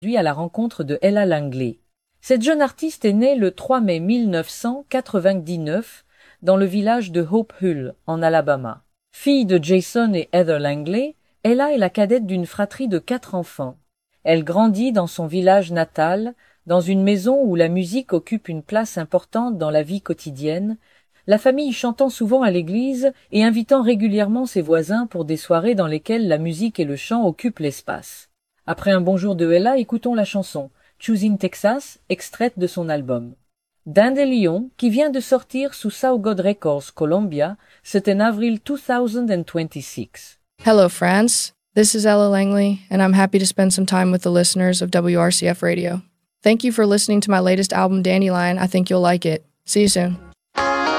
à la rencontre de Ella Langley. Cette jeune artiste est née le 3 mai 1999 dans le village de Hope Hull, en Alabama. Fille de Jason et Heather Langley, Ella est la cadette d'une fratrie de 4 enfants. Elle grandit dans son village natal, dans une maison où la musique occupe une place importante dans la vie quotidienne, la famille chantant souvent à l'église et invitant régulièrement ses voisins pour des soirées dans lesquelles la musique et le chant occupent l'espace. Après un bonjour de Ella, écoutons la chanson « Choosing Texas », extraite de son album. Dandelion, qui vient de sortir sous Sao God Records Colombia, c'est en avril 2026. Hello, France. This is Ella Langley, and I'm happy to spend some time with the listeners of WRCF Radio. Thank you for listening to my latest album, Dandelion. I think you'll like it. See you soon.